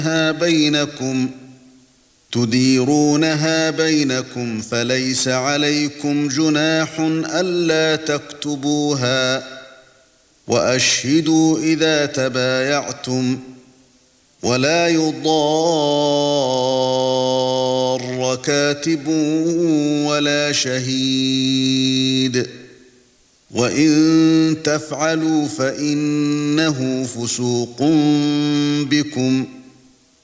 تديرونها بينكم فليس عليكم جناح ألا تكتبوها وأشهدوا إذا تبايعتم ولا يضار كاتب ولا شهيد وإن تفعلوا فإنه فسوق بكم